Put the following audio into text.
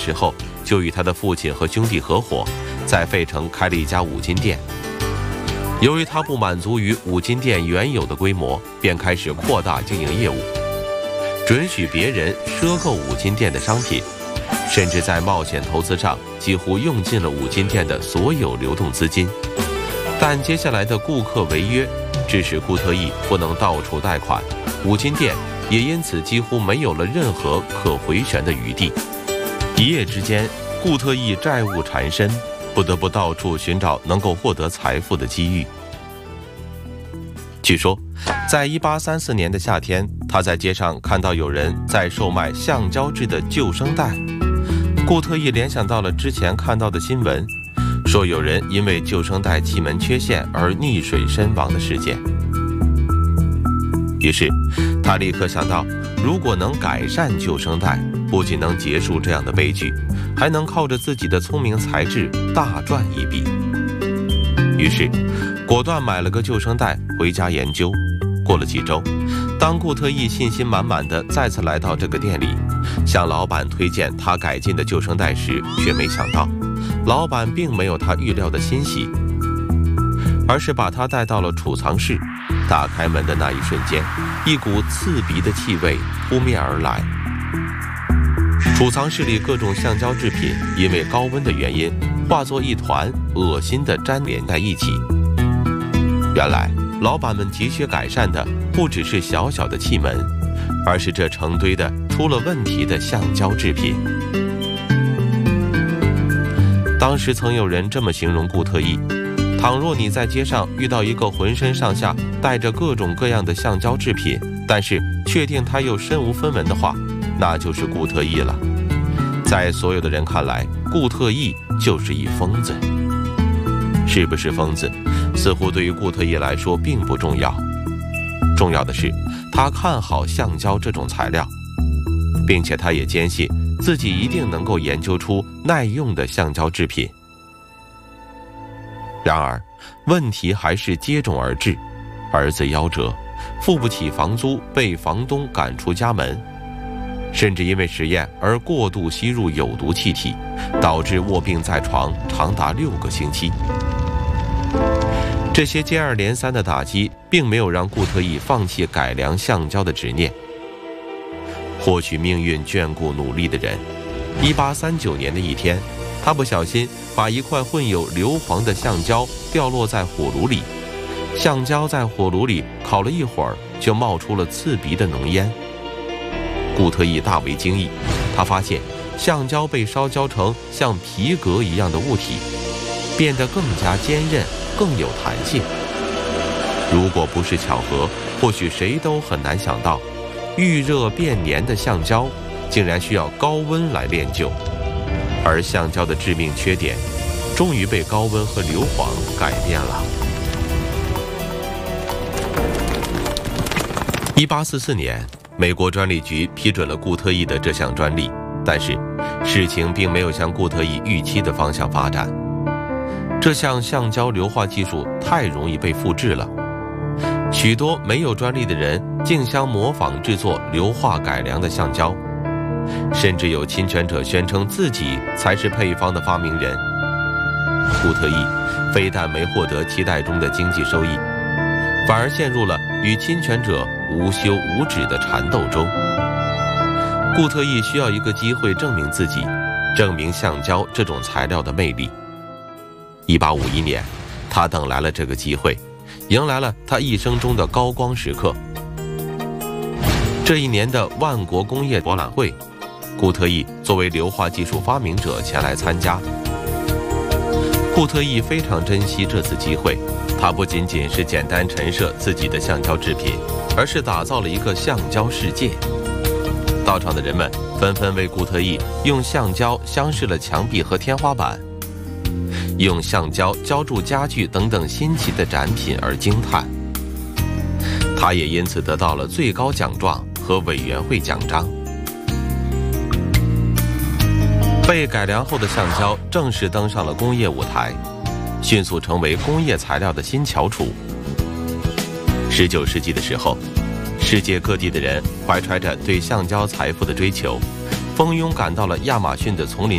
时候，就与他的父亲和兄弟合伙，在费城开了一家五金店。由于他不满足于五金店原有的规模，便开始扩大经营业务，准许别人赊购五金店的商品，甚至在冒险投资上几乎用尽了五金店的所有流动资金。但接下来的顾客违约，致使顾特异不能到处贷款，五金店也因此几乎没有了任何可回旋的余地。一夜之间，顾特异债务缠身，不得不到处寻找能够获得财富的机遇。据说，在1834年的夏天，他在街上看到有人在售卖橡胶制的救生带。顾特异联想到了之前看到的新闻，说有人因为救生带气门缺陷而溺水身亡的事件。于是，他立刻想到，如果能改善救生带，不仅能结束这样的悲剧，还能靠着自己的聪明才智大赚一笔。于是，果断买了个救生带回家研究。过了几周，当顾特异信心满满地再次来到这个店里，向老板推荐他改进的救生带时，却没想到老板并没有他预料的欣喜，而是把他带到了储藏室。打开门的那一瞬间，一股刺鼻的气味扑面而来。储藏室里各种橡胶制品因为高温的原因，化作一团恶心的粘连在一起。原来老板们急需改善的不只是小小的气门，而是这成堆的出了问题的橡胶制品。当时曾有人这么形容顾特异：倘若你在街上遇到一个浑身上下带着各种各样的橡胶制品，但是确定他又身无分文的话，那就是顾特异了。在所有的人看来，顾特异就是一疯子。是不是疯子，似乎对于顾特异来说并不重要，重要的是他看好橡胶这种材料，并且他也坚信自己一定能够研究出耐用的橡胶制品。然而问题还是接踵而至，儿子夭折，付不起房租，被房东赶出家门，甚至因为实验而过度吸入有毒气体，导致卧病在床长达6个星期。这些接二连三的打击并没有让顾特异放弃改良橡胶的执念。或许命运眷顾努力的人。1839年的一天，他不小心把一块混有硫磺的橡胶掉落在火炉里，橡胶在火炉里烤了一会儿，就冒出了刺鼻的浓烟。顾特异大为惊异，他发现橡胶被烧焦成像皮革一样的物体，变得更加坚韧，更有弹性。如果不是巧合，或许谁都很难想到，遇热变粘的橡胶竟然需要高温来炼就，而橡胶的致命缺点终于被高温和硫磺改变了。1844年，美国专利局批准了顾特异的这项专利，但是事情并没有向顾特异预期的方向发展。这项橡胶硫化技术太容易被复制了，许多没有专利的人竞相模仿制作硫化改良的橡胶，甚至有侵权者宣称自己才是配方的发明人。顾特异非但没获得期待中的经济收益，反而陷入了与侵权者无休无止的缠斗中。顾特异需要一个机会证明自己，证明橡胶这种材料的魅力。1851年，他等来了这个机会，迎来了他一生中的高光时刻。这一年的万国工业博览会，顾特异作为硫化技术发明者前来参加。顾特异非常珍惜这次机会，他不仅仅是简单陈设自己的橡胶制品，而是打造了一个橡胶世界。到场的人们纷纷为顾特异用橡胶镶饰了墙壁和天花板，用橡胶浇筑家具等等新奇的展品而惊叹。他也因此得到了最高奖状和委员会奖章。被改良后的橡胶正式登上了工业舞台，迅速成为工业材料的新翘楚。19世纪的时候，世界各地的人怀揣着对橡胶财富的追求，蜂拥赶到了亚马逊的丛林